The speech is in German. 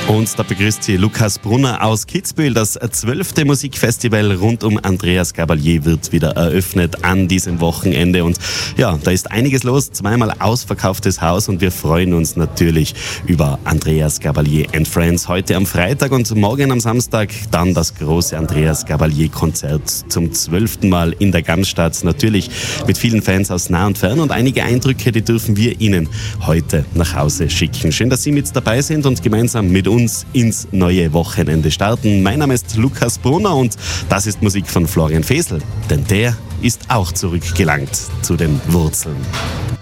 Und da begrüßt Sie Lukas Brunner aus Kitzbühel. Das 12. Musikfestival rund um Andreas Gabalier wird wieder eröffnet an diesem Wochenende. Und ja, da ist einiges los, zweimal ausverkauftes Haus und wir freuen uns natürlich über Andreas Gabalier and Friends. Heute am Freitag und morgen am Samstag dann das große Andreas Gabalier-Konzert zum 12. Mal in der Gamsstadt. Natürlich mit vielen Fans aus nah und fern und einige Eindrücke, die dürfen wir Ihnen heute nach Hause schicken. Schön, dass Sie mit dabei sind und gemeinsam mit uns ins neue Wochenende starten. Mein Name ist Lukas Brunner und das ist Musik von Florian Fesel, denn der ist auch zurückgelangt zu den Wurzeln.